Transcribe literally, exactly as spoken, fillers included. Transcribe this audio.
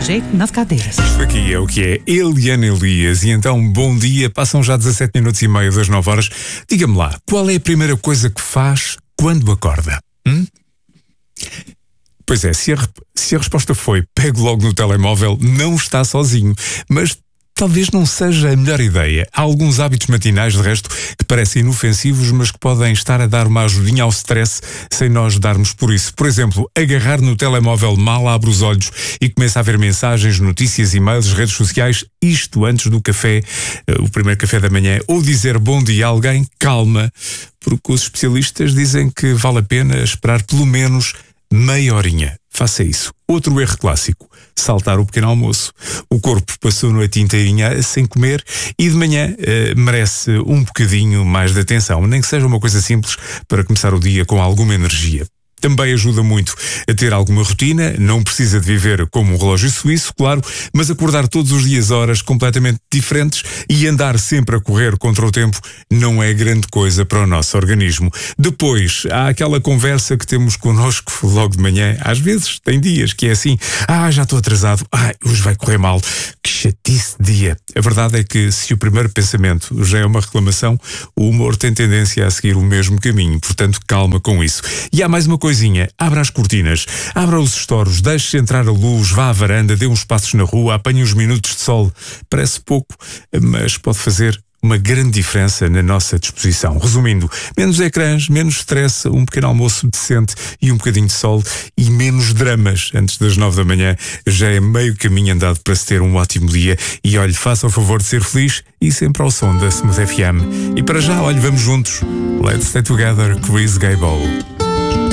jeito nas cadeiras. Isto aqui é o que é Eliana Elias. E então, bom dia. Passam já dezassete minutos e meio das nove horas. Diga-me lá, qual é a primeira coisa que faz quando acorda? Hum? Pois é, se a, se a resposta foi pego logo no telemóvel, não está sozinho. Mas talvez não seja a melhor ideia. Há alguns hábitos matinais, de resto, que parecem inofensivos, mas que podem estar a dar uma ajudinha ao stress sem nós darmos por isso. Por exemplo, agarrar no telemóvel mal abre os olhos e começa a ver mensagens, notícias, e-mails, redes sociais, isto antes do café, o primeiro café da manhã, ou dizer bom dia a alguém, calma, porque os especialistas dizem que vale a pena esperar pelo menos meia horinha. Faça isso. Outro erro clássico, saltar o pequeno almoço. O corpo passou a noite inteirinha sem comer e de manhã eh, merece um bocadinho mais de atenção, nem que seja uma coisa simples para começar o dia com alguma energia. Também ajuda muito a ter alguma rotina, não precisa de viver como um relógio suíço, claro, mas acordar todos os dias horas completamente diferentes e andar sempre a correr contra o tempo não é grande coisa para o nosso organismo. Depois, há aquela conversa que temos connosco logo de manhã, às vezes tem dias que é assim, ah, já estou atrasado, ah, hoje vai correr mal, que chatice de dia. A verdade é que se o primeiro pensamento já é uma reclamação, o humor tem tendência a seguir o mesmo caminho, portanto calma com isso. E há mais uma coisa coisinha, abra as cortinas, abra os estouros, deixe entrar a luz, vá à varanda, dê uns passos na rua, apanhe uns minutos de sol. Parece pouco, mas pode fazer uma grande diferença na nossa disposição. Resumindo, menos ecrãs, menos stress, um pequeno almoço decente e um bocadinho de sol e menos dramas antes das nove da manhã. Já é meio caminho andado para se ter um ótimo dia. E olhe, faça o favor de ser feliz e sempre ao som da Smooth F M. E para já, olhe, vamos juntos. Let's stay together, Chris Gable.